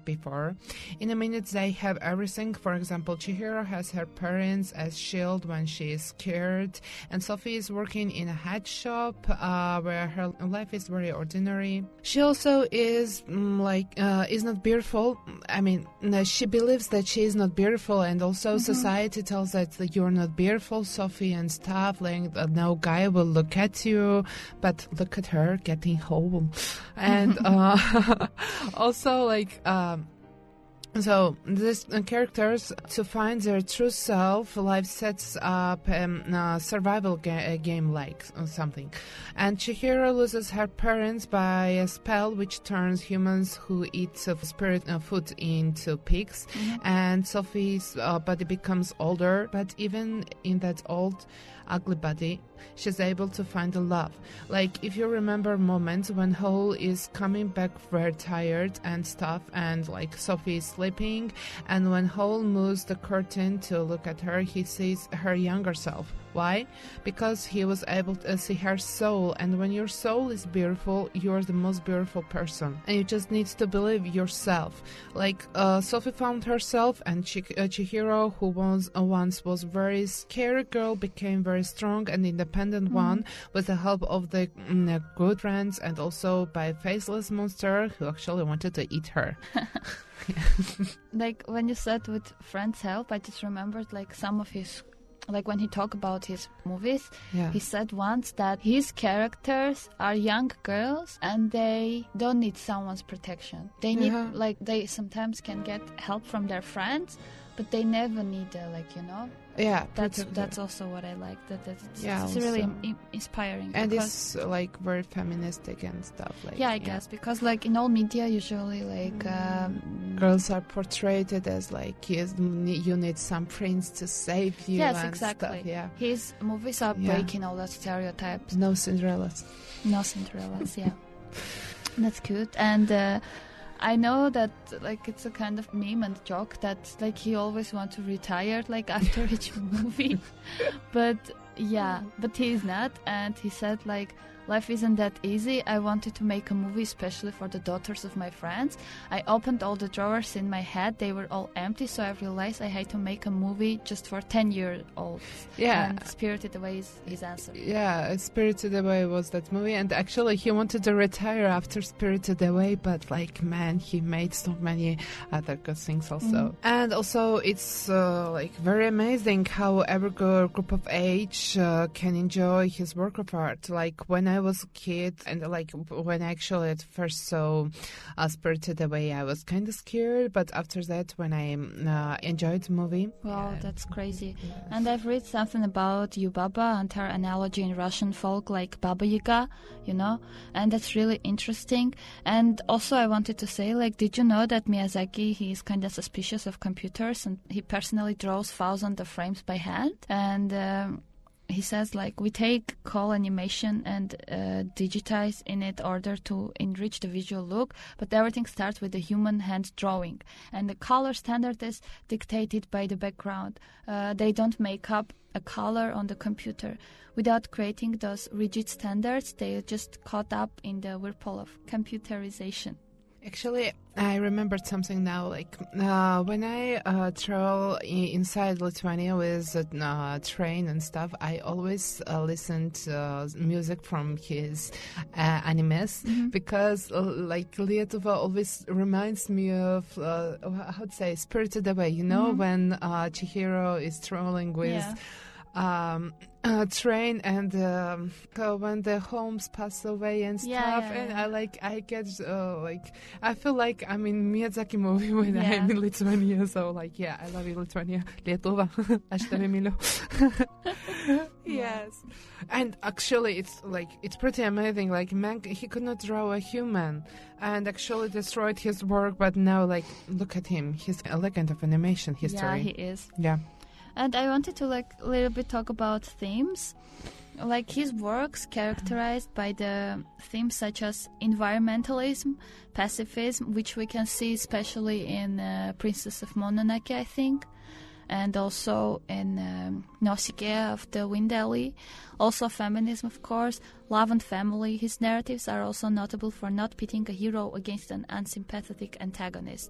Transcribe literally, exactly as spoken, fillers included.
like before. In a minute, they have everything. For example, Chihiro has her parents as shield when she is scared, and Sophie is working in a hat shop uh, where her life is very ordinary. She also is mm, like uh, is not beautiful. I mean, she believes that she is not beautiful, and also mm-hmm. society tells her that you're not beautiful, Sophie, and stuff. Like no guy will look at you, but look at her getting whole, and uh, also like. Um, So, these uh, characters, to find their true self, life sets up a um, uh, survival ga- game like uh, something. And Chihiro loses her parents by a spell which turns humans who eat uh, spirit uh, food into pigs. Mm-hmm. And Sophie's uh, body becomes older, but even in that old, ugly body, she's able to find the love. Like, if you remember moments when Hole is coming back very tired and stuff, and like Sophie is sleeping, and when Hole moves the curtain to look at her, he sees her younger self. Why? Because he was able to see her soul, and when your soul is beautiful, you're the most beautiful person, and you just need to believe yourself. Like uh, Sophie found herself, and Ch- uh, Chihiro, who was uh, once was very scary girl, became very strong and independent mm-hmm. one with the help of the mm, good friends, and also by faceless monster who actually wanted to eat her. Like when you said with friends' help, I just remembered like some of his. Like when he talked about his movies, yeah. he said once that his characters are young girls and they don't need someone's protection. They need, yeah. like, they sometimes can get help from their friends, but they never need, uh, like, you know. Yeah, that's that's also what I like. That that's yeah, it's really im- inspiring. And it's like very feministic and stuff. Like yeah, I yeah. guess because like in all media, usually like um, girls are portrayed as like yes, you need some prince to save you. Yes, and exactly. Stuff, yeah, his movies are yeah. breaking all that stereotypes. No Cinderellas. No Cinderellas. Yeah, that's good. And. Uh, I know that like it's a kind of meme and joke that like he always wants to retire like after each movie, but yeah, but he is not, and he said like life isn't that easy. I wanted to make a movie especially for the daughters of my friends. I opened all the drawers in my head; they were all empty, so I realized I had to make a movie just for ten-year-olds. Yeah, and Spirited Away is his answer. Yeah, Spirited Away was that movie, and actually he wanted to retire after Spirited Away, but like man, he made so many other good things also. Mm. And also, it's uh, like very amazing how every group of age uh, can enjoy his work of art. Like when I was a kid, and like when I actually at first saw uh, Spirited Away, I was kind of scared, but after that, when I uh, enjoyed the movie. Wow, yeah. that's crazy. Yeah. And I've read something about Yubaba and her analogy in Russian folk, like Baba Yaga, you know, and that's really interesting. And also I wanted to say, like, did you know that Miyazaki, he is kind of suspicious of computers, and he personally draws thousands of frames by hand, and um, he says, like, we take call animation and uh, digitize in it order to enrich the visual look, but everything starts with the human hand drawing, and the color standard is dictated by the background. Uh, they don't make up a color on the computer. Without creating those rigid standards, they are just caught up in the whirlpool of computerization. Actually, I remembered something now. Like uh, when I uh, travel I- inside Lithuania with a uh, train and stuff, I always uh, listen to uh, music from his uh, animes mm-hmm. because, uh, like, Lietuva always reminds me of uh, how to say Spirited Away. You know, mm-hmm. when uh, Chihiro is traveling with. Yeah. Um, uh, train and um, uh, when the homes pass away and stuff, yeah, yeah, and yeah. I like I get uh, like I feel like I'm in Miyazaki movie when yeah. I'm in Lithuania. So like yeah, I love you, Lithuania, Lietuva, aš tave myliu. Yes, and actually it's like it's pretty amazing. Like man, he could not draw a human, and actually destroyed his work. But now like look at him, he's a legend of animation history. Yeah, he is. Yeah. And I wanted to like a little bit talk about themes. Like his works characterized by the themes such as environmentalism, pacifism, which we can see especially in uh, Princess of Mononoke, I think, and also in um, Nausicaa of the Wind Alley. Also feminism, of course, love and family. His narratives are also notable for not pitting a hero against an unsympathetic antagonist.